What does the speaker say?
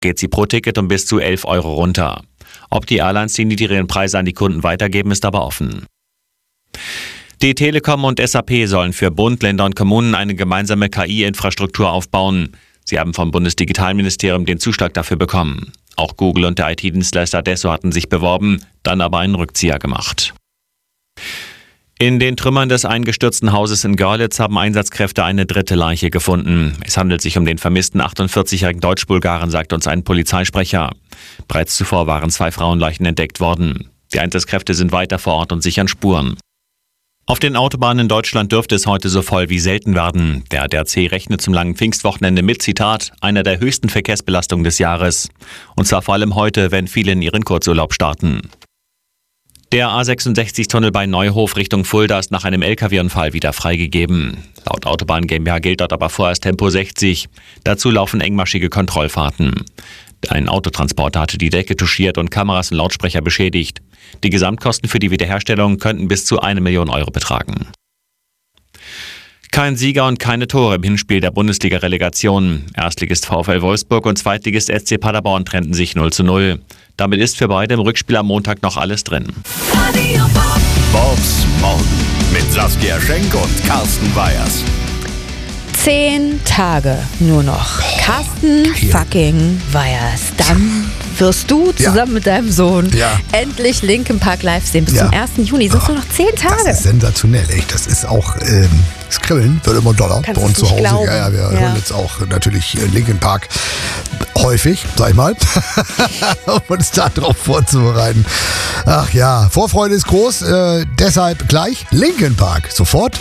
geht sie pro Ticket um bis zu 11 Euro runter. Ob die Airlines die niedrigeren Preise an die Kunden weitergeben, ist aber offen. Die Telekom und SAP sollen für Bund, Länder und Kommunen eine gemeinsame KI-Infrastruktur aufbauen. Sie haben vom Bundesdigitalministerium den Zuschlag dafür bekommen. Auch Google und der IT-Dienstleister Adesso hatten sich beworben, dann aber einen Rückzieher gemacht. In den Trümmern des eingestürzten Hauses in Görlitz haben Einsatzkräfte eine dritte Leiche gefunden. Es handelt sich um den vermissten 48-jährigen Deutsch-Bulgaren, sagt uns ein Polizeisprecher. Bereits zuvor waren 2 Frauenleichen entdeckt worden. Die Einsatzkräfte sind weiter vor Ort und sichern Spuren. Auf den Autobahnen in Deutschland dürfte es heute so voll wie selten werden. Der ADAC rechnet zum langen Pfingstwochenende mit, Zitat, einer der höchsten Verkehrsbelastungen des Jahres. Und zwar vor allem heute, wenn viele in ihren Kurzurlaub starten. Der A66-Tunnel bei Neuhof Richtung Fulda ist nach einem LKW-Unfall wieder freigegeben. Laut Autobahn GmbH gilt dort aber vorerst Tempo 60. Dazu laufen engmaschige Kontrollfahrten. Ein Autotransporter hatte die Decke touchiert und Kameras und Lautsprecher beschädigt. Die Gesamtkosten für die Wiederherstellung könnten bis zu 1 Million Euro betragen. Kein Sieger und keine Tore im Hinspiel der Bundesliga-Relegation. Erstligist VfL Wolfsburg und Zweitligist SC Paderborn trennten sich 0:0. Damit ist für beide im Rückspiel am Montag noch alles drin. Bobs Morgen mit Saskia Schenk und Carsten Weyers. 10 Tage nur noch. Carsten fucking Weyers. Dann wirst du zusammen mit deinem Sohn endlich Linkin Park live sehen. Bis zum 1. Juni sind es nur noch 10 Tage. Das ist sensationell, echt. Das ist auch, das Kribbeln wird immer doller bei uns zu Hause. Glauben. Ja, wir hören jetzt auch natürlich Linkin Park häufig, sag ich mal, um uns da drauf vorzubereiten. Ach ja, Vorfreude ist groß, deshalb gleich Linkin Park. Sofort